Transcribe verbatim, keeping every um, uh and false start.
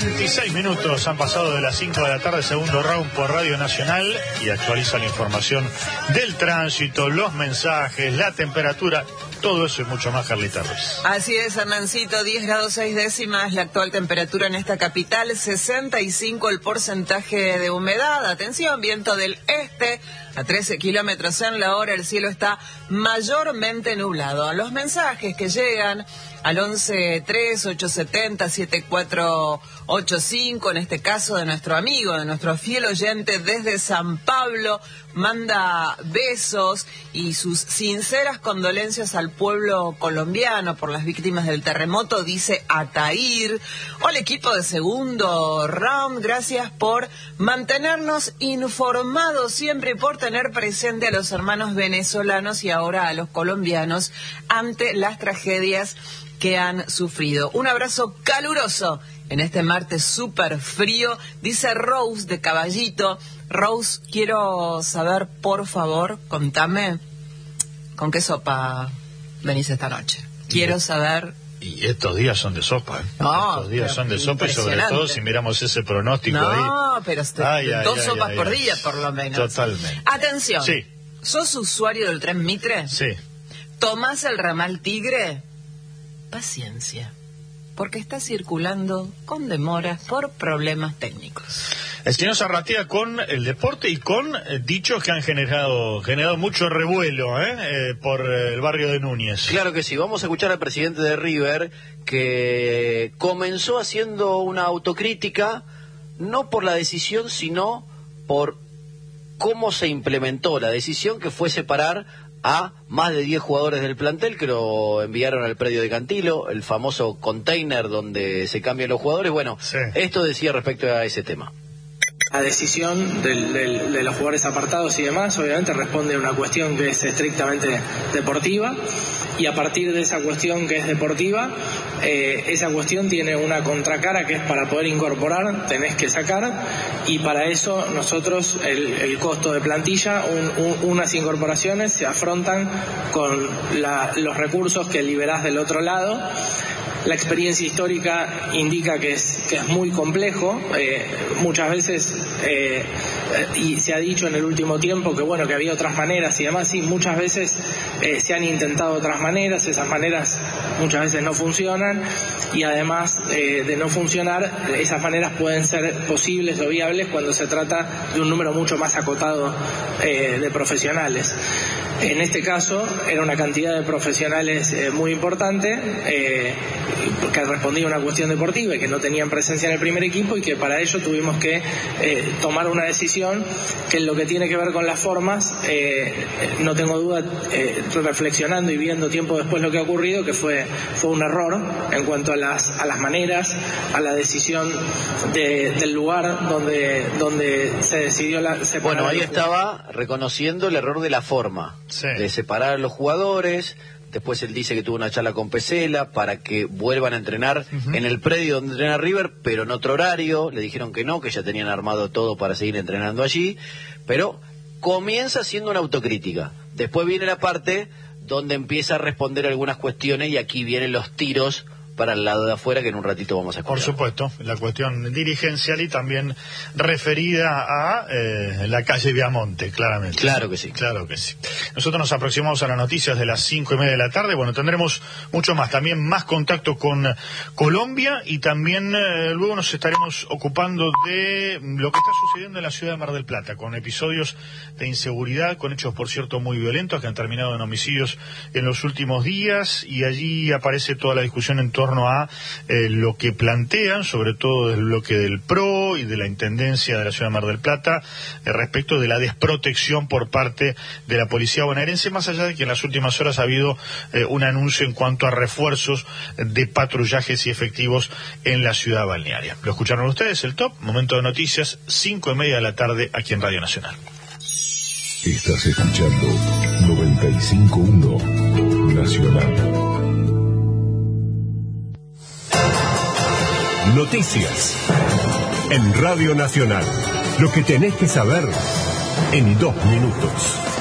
veintiséis minutos han pasado de las cinco de la tarde, segundo round por Radio Nacional, y actualiza la información del tránsito, los mensajes, la temperatura, todo eso y mucho más, Carlita Ruiz. Así es, Hernancito, diez grados seis décimas la actual temperatura en esta capital, sesenta y cinco el porcentaje de humedad. Atención, viento del este a trece kilómetros en la hora, el cielo está mayormente nublado. Los mensajes que llegan al once tres ocho siete cero siete cuatro ocho cinco, en este caso de nuestro amigo, de nuestro fiel oyente desde San Pablo, manda besos y sus sinceras condolencias al pueblo colombiano por las víctimas del terremoto, dice Atair. Hola equipo de segundo round, gracias por mantenernos informados siempre y por tener presente a los hermanos venezolanos y ahora a los colombianos ante las tragedias que han sufrido. Un abrazo caluroso en este martes súper frío, dice Rose de Caballito. Rose, quiero saber, por favor, contame, ¿con qué sopa venís esta noche? Quiero saber... Y estos días son de sopa, ¿eh? No, estos días son de sopa, y sobre todo si miramos ese pronóstico no, ahí. No, pero ay, ay, dos ay, sopas ay, por ay, día, por lo menos. Totalmente. Atención. Sí. ¿Sos usuario del tren Mitre? Sí. ¿Tomás el ramal Tigre? Paciencia, porque está circulando con demora por problemas técnicos. El señor Zarratea con el deporte y con eh, dichos que han generado generado mucho revuelo ¿eh? Eh, por el barrio de Núñez. Claro que sí, vamos a escuchar al presidente de River, que comenzó haciendo una autocrítica, no por la decisión, sino por cómo se implementó la decisión, que fue separar a más de diez jugadores del plantel, que lo enviaron al predio de Cantilo, el famoso container donde se cambian los jugadores. Bueno, sí. Esto decía respecto a ese tema. La decisión del, del, de los jugadores apartados y demás obviamente responde a una cuestión que es estrictamente deportiva, y a partir de esa cuestión que es deportiva, eh, esa cuestión tiene una contracara que es para poder incorporar tenés que sacar, y para eso nosotros el, el costo de plantilla, un, un, unas incorporaciones se afrontan con la, los recursos que liberás del otro lado. La experiencia histórica indica que es, que es muy complejo, eh, muchas veces, eh, y se ha dicho en el último tiempo que bueno, que había otras maneras y demás, sí, muchas veces eh, se han intentado otras maneras, esas maneras muchas veces no funcionan, y además eh, de no funcionar, esas maneras pueden ser posibles o viables cuando se trata de un número mucho más acotado eh, de profesionales. En este caso era una cantidad de profesionales eh, muy importante, eh, que respondía a una cuestión deportiva y que no tenían presencia en el primer equipo, y que para ello tuvimos que eh, tomar una decisión que en lo que tiene que ver con las formas, eh, no tengo duda, eh, reflexionando y viendo tiempo después lo que ha ocurrido, que fue fue un error en cuanto a las a las maneras, a la decisión de, del lugar donde donde se decidió la separar. Bueno, ahí estaba reconociendo el error de la forma, sí, de separar a los jugadores. Después él dice que tuvo una charla con Pesela para que vuelvan a entrenar uh-huh. en el predio donde entrena River, pero en otro horario. Le dijeron que no, que ya tenían armado todo para seguir entrenando allí. Pero comienza haciendo una autocrítica. Después viene la parte donde empieza a responder algunas cuestiones, y aquí vienen los tiros para el lado de afuera, que en un ratito vamos a escuchar. Por supuesto, la cuestión dirigencial y también referida a eh, la calle Viamonte, claramente. Claro que sí. Claro que sí. Nosotros nos aproximamos a las noticias de las cinco y media de la tarde. Bueno, tendremos mucho más, también más contacto con Colombia, y también eh, luego nos estaremos ocupando de lo que está sucediendo en la ciudad de Mar del Plata, con episodios de inseguridad, con hechos, por cierto, muy violentos, que han terminado en homicidios en los últimos días, y allí aparece toda la discusión en torno a eh, lo que plantean, sobre todo del bloque del P R O y de la Intendencia de la Ciudad de Mar del Plata, eh, respecto de la desprotección por parte de la policía bonaerense, más allá de que en las últimas horas ha habido eh, un anuncio en cuanto a refuerzos de patrullajes y efectivos en la ciudad balnearia. Lo escucharon ustedes, el Top, momento de noticias, cinco y media de la tarde, aquí en Radio Nacional. Estás escuchando noventa y cinco punto uno Nacional. Noticias en Radio Nacional. Lo que tenés que saber en dos minutos.